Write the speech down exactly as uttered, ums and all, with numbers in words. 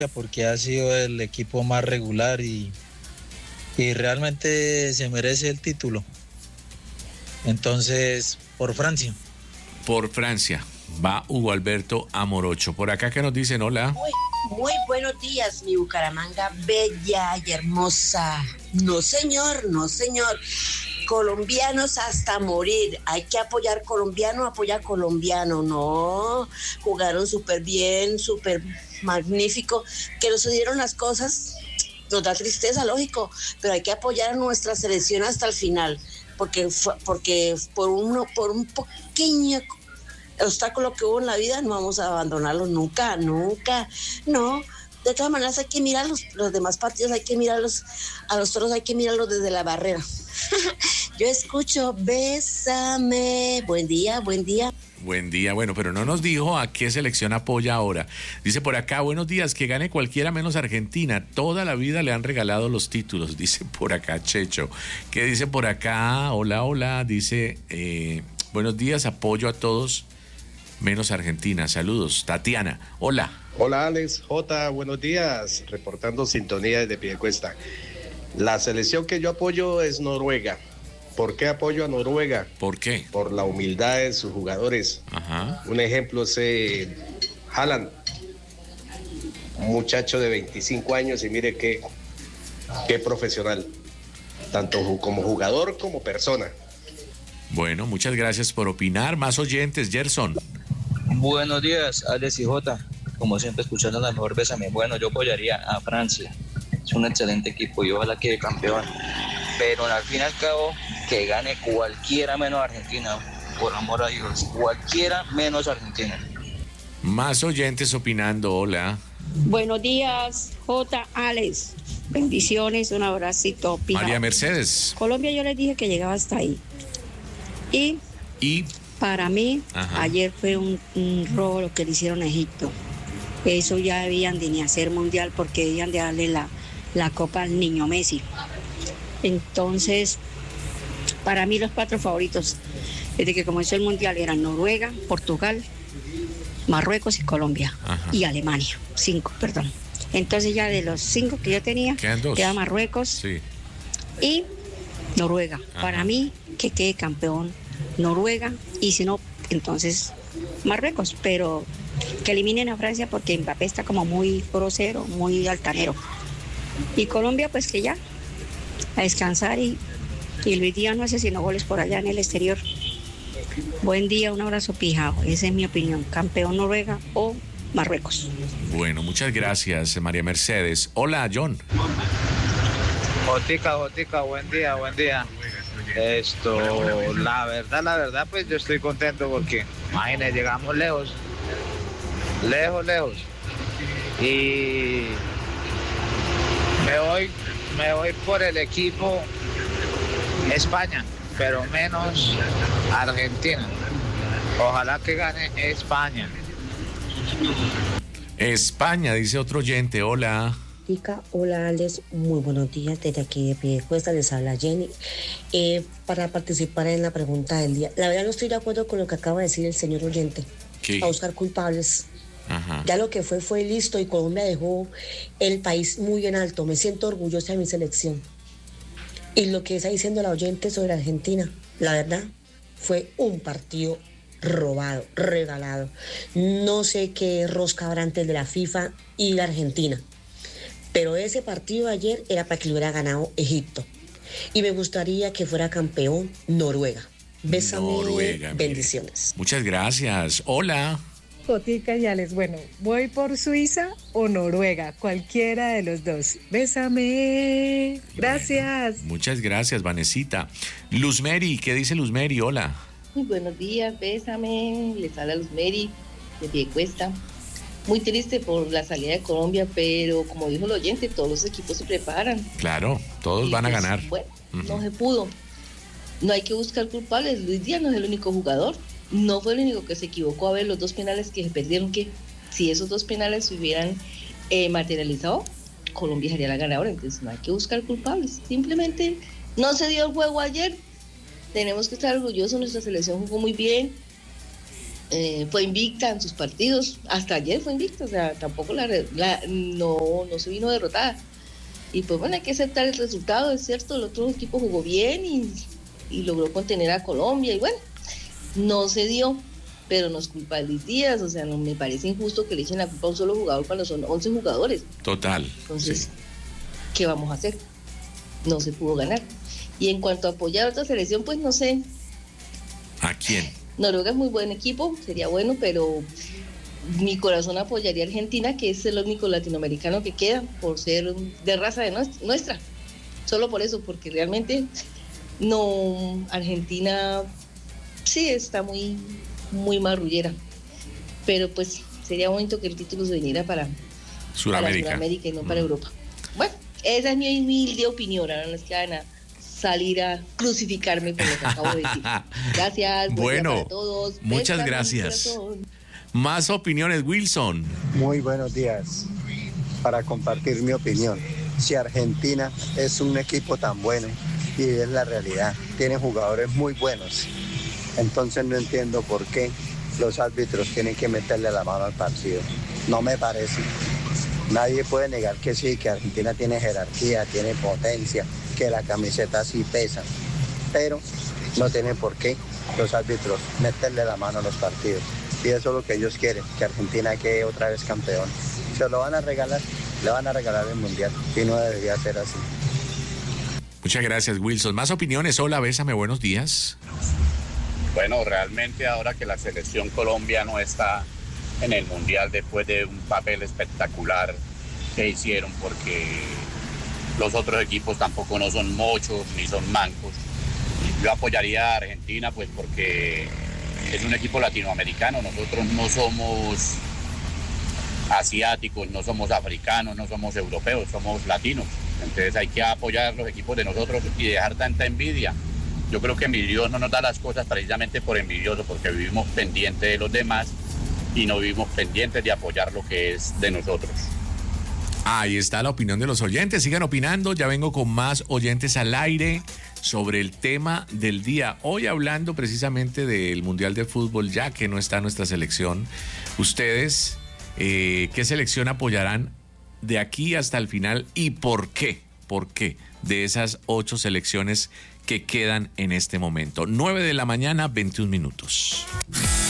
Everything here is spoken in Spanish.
porque ha sido el equipo más regular y, y realmente se merece el título. Entonces, por Francia. Por Francia. Va Hugo Alberto Amorocho. Por acá que nos dicen hola. Muy, muy buenos días, mi Bucaramanga bella y hermosa. No, señor, no, señor. Colombianos hasta morir. Hay que apoyar colombiano, apoya colombiano. No, jugaron súper bien, súper magnífico. Que no se dieron las cosas, nos da tristeza, lógico, pero hay que apoyar a nuestra selección hasta el final, porque, porque por, uno, por un pequeño obstáculo que hubo en la vida no vamos a abandonarlos nunca, nunca, no. De todas maneras hay que mirar los, los demás partidos, hay que mirarlos, a los toros hay que mirarlos desde la barrera. Yo escucho, bésame, buen día, buen día. Buen día, bueno, pero no nos dijo a qué selección apoya ahora. Dice por acá, buenos días, que gane cualquiera menos Argentina. Toda la vida le han regalado los títulos, dice por acá Checho. ¿Qué dice por acá? Hola, hola, dice, eh, buenos días, apoyo a todos menos Argentina. Saludos, Tatiana, hola. Hola Alex, J, buenos días, reportando sintonía desde Piedecuesta. La selección que yo apoyo es Noruega. ¿Por qué apoyo a Noruega? ¿Por qué? Por la humildad de sus jugadores. Ajá. Un ejemplo es eh, Haaland, un muchacho de veinticinco años y mire qué, qué profesional, tanto como jugador como persona. Bueno, muchas gracias por opinar. Más oyentes, Gerson. Buenos días, Alex y Jota. Como siempre, escuchando la mejor bésame. Bueno, yo apoyaría a Francia. Es un excelente equipo y ojalá quede campeón. Pero al fin y al cabo, que gane cualquiera menos Argentina. Por amor a Dios, cualquiera menos Argentina. Más oyentes opinando, hola. Buenos días, J. Alex. Bendiciones, un abracito. Pijao. María Mercedes. Colombia yo les dije que llegaba hasta ahí. Y, y para mí, ajá, ayer fue un, un robo lo que le hicieron a Egipto. Eso ya debían de ni hacer mundial porque debían de darle la, la copa al niño Messi. Entonces, para mí los cuatro favoritos desde que comenzó el mundial eran Noruega, Portugal, Marruecos y Colombia. Ajá. Y Alemania, cinco, perdón. Entonces ya de los cinco que yo tenía, quedan dos. Queda Marruecos sí. y Noruega. Ajá. Para mí, que quede campeón Noruega, y si no, entonces Marruecos, pero que eliminen a Francia porque Mbappé está como muy grosero, muy altanero. Y Colombia, pues que ya, a descansar, y, y Luis Díaz no hace sino goles por allá en el exterior. Buen día, un abrazo, Pijao. Esa es mi opinión, campeón Noruega o Marruecos. Bueno, muchas gracias, María Mercedes. Hola, John. Jotica, Jotica, buen día, buen día. Esto, la verdad, la verdad, pues yo estoy contento porque, imagínense, llegamos lejos, lejos, lejos. Y me voy, me voy por el equipo España, pero menos Argentina. Ojalá que gane España. España, dice otro oyente, hola. Hola Alex, muy buenos días, desde aquí de Piedecuesta les habla Jenny, eh, para participar en la pregunta del día. La verdad no estoy de acuerdo con lo que acaba de decir el señor oyente. ¿Qué? A buscar culpables. Ajá. Ya lo que fue fue listo y Colombia dejó el país muy en alto. Me siento orgullosa de mi selección. Y lo que está diciendo la oyente sobre Argentina, la verdad fue un partido robado, regalado. No sé qué rosca habrá antes de la FIFA y la Argentina. Pero ese partido de ayer era para que lo hubiera ganado Egipto. Y me gustaría que fuera campeón Noruega. Bésame, Noruega, bendiciones. Mire. Muchas gracias. Hola. Jotica y Alex, bueno, voy por Suiza o Noruega, cualquiera de los dos. Bésame. Gracias. Bueno, muchas gracias, Vanesita. Luz Mary, ¿qué dice Luz Mary? Hola. Muy buenos días, bésame. Les habla Luz Mary de Piedecuesta. Muy triste por la salida de Colombia, pero como dijo el oyente, todos los equipos se preparan. Claro, todos y van pues, a ganar. Bueno, uh-huh. no se pudo. No hay que buscar culpables. Luis Díaz no es el único jugador. No fue el único que se equivocó. A ver, los dos penales que se perdieron, que si esos dos penales se hubieran eh, materializado, Colombia sería la ganadora. Entonces no hay que buscar culpables. Simplemente no se dio el juego ayer. Tenemos que estar orgullosos. Nuestra selección jugó muy bien. eh, fue invicta en sus partidos, hasta ayer fue invicta, o sea, tampoco la, la no, no se vino derrotada. Y pues bueno, hay que aceptar el resultado, es cierto, el otro equipo jugó bien y, y logró contener a Colombia y bueno, no se dio, pero no es culpa de Luis Díaz, o sea, no me parece injusto que le echen la culpa a un solo jugador cuando son once jugadores. Total. Entonces, sí. ¿qué vamos a hacer? No se pudo ganar. Y en cuanto a apoyar a otra selección, pues no sé. ¿A quién? Noruega es muy buen equipo, sería bueno, pero mi corazón apoyaría a Argentina, que es el único latinoamericano que queda, por ser de raza de nuestra. Solo por eso, porque realmente no, Argentina sí está muy, muy marrullera. Pero pues sería bonito que el título se viniera para Sudamérica, para Sudamérica y no para mm. Europa. Bueno, esa es mi humilde opinión, ahora no es que van a salir a crucificarme por lo que acabo de decir. Gracias. Bueno, para todos. Muchas Besan gracias. Más opiniones, Wilson. Muy buenos días. Para compartir mi opinión, si Argentina es un equipo tan bueno, y es la realidad, tiene jugadores muy buenos, entonces no entiendo por qué los árbitros tienen que meterle la mano al partido. No me parece. Nadie puede negar que sí, que Argentina tiene jerarquía, tiene potencia, que la camiseta sí pesa, pero no tienen por qué los árbitros meterle la mano a los partidos. Y eso es lo que ellos quieren, que Argentina quede otra vez campeón. Se lo van a regalar, le van a regalar el Mundial, y no debería ser así. Muchas gracias, Wilson. Más opiniones. Hola, Bésame, buenos días. Bueno, realmente ahora que la selección Colombia no está en el Mundial después de un papel espectacular que hicieron, porque los otros equipos tampoco no son mochos ni son mancos. Yo apoyaría a Argentina pues porque es un equipo latinoamericano, nosotros no somos asiáticos, no somos africanos, no somos europeos, somos latinos. Entonces hay que apoyar los equipos de nosotros y dejar tanta envidia. Yo creo que envidioso no nos da las cosas precisamente por envidioso, porque vivimos pendientes de los demás y no vivimos pendientes de apoyar lo que es de nosotros. Ahí está la opinión de los oyentes. Sigan opinando. Ya vengo con más oyentes al aire sobre el tema del día. Hoy hablando precisamente del Mundial de Fútbol, ya que no está nuestra selección. Ustedes, eh, ¿qué selección apoyarán de aquí hasta el final y por qué? ¿Por qué? De esas ocho selecciones que quedan en este momento. nueve de la mañana, veintiún minutos.